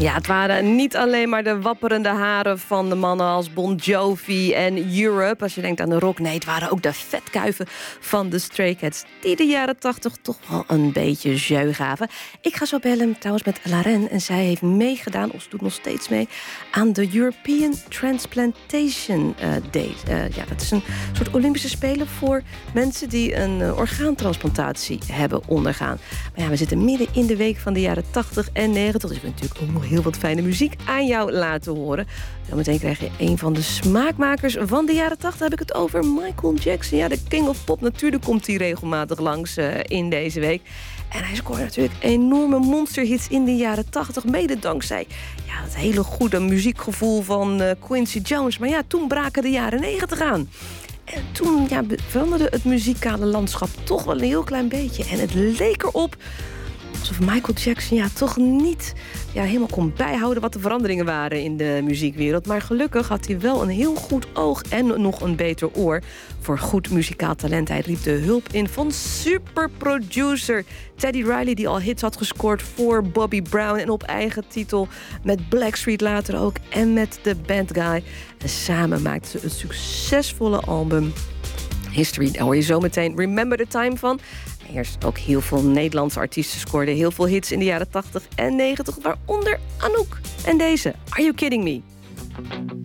Ja, het waren niet alleen maar de wapperende haren van de mannen als Bon Jovi en Europe. Als je denkt aan de rock, nee, het waren ook de vetkuiven van de Stray Cats, die de jaren 80 toch wel een beetje jeu gaven. Ik ga zo bellen trouwens met Laren en zij heeft meegedaan, of ze doet nog steeds mee, aan de European Transplantation Day. Ja, dat is een soort Olympische Spelen voor mensen die een orgaantransplantatie hebben ondergaan. Maar ja, we zitten midden in de week van de jaren 80 en 90, dus ik wil natuurlijk ook nog heel wat fijne muziek aan jou laten horen. Zometeen krijg je een van de smaakmakers van de jaren 80. Heb ik het over Michael Jackson. Ja, de King of Pop. Natuurlijk komt hij regelmatig langs in deze week. En hij scoorde natuurlijk enorme monsterhits in de jaren 80. Mede dankzij het hele goede muziekgevoel van Quincy Jones. Maar ja, toen braken de jaren 90 aan. En toen veranderde het muzikale landschap toch wel een heel klein beetje. En het leek erop alsof Michael Jackson toch niet helemaal kon bijhouden wat de veranderingen waren in de muziekwereld. Maar gelukkig had hij wel een heel goed oog en nog een beter oor voor goed muzikaal talent. Hij riep de hulp in van superproducer Teddy Riley, die al hits had gescoord voor Bobby Brown en op eigen titel met Blackstreet later ook en met The Bad Guy. En samen maakten ze een succesvolle album History. Daar hoor je zo meteen Remember the Time van. Eerst ook heel veel Nederlandse artiesten scoorden heel veel hits in de jaren 80 en 90, waaronder Anouk. En deze, Are You Kidding Me?